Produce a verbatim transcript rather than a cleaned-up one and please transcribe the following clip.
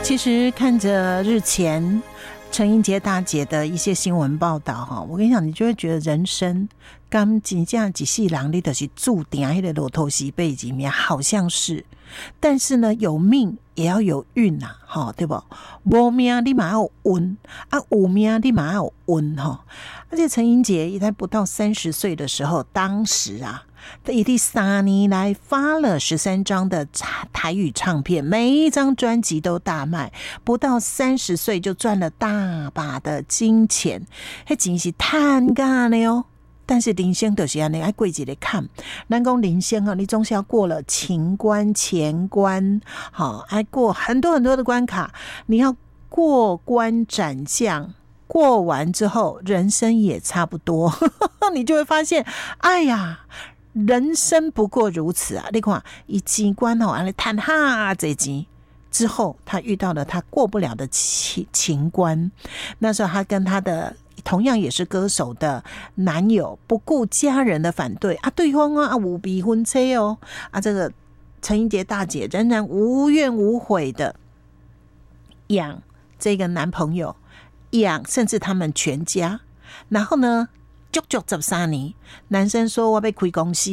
其实看着日前陈英杰大姐的一些新闻报道，我跟你讲，你就会觉得人生刚真正一世人你就是注定那个路途西背里面好像是，但是呢，有命也要有运啊，对不？没命你嘛要有运啊，有命你嘛要有运哈。而且陈英杰也在不到三十岁的时候，当时啊，以第三年来发了十三张的台语唱片，每一张专辑都大卖，不到三十岁就赚了大把的金钱，那真是赚干的哦。但是人生就是这样，要过一个坎。咱讲人生啊，你总是要过了情关、钱关，好，还过很多很多的关卡，你要过关斩将。过完之后，人生也差不多，你就会发现，哎呀，人生不过如此啊！你看，以机关哦，来谈哈这集之后，他遇到了他过不了的情情关。那时候，他跟他的同样也是歌手的男友，不顾家人的反对啊，对方啊无比婚车哦啊，这个陈英杰大姐仍然无怨无悔的养这个男朋友。养甚至他们全家，然后呢，足足十三年，男生说我要开公司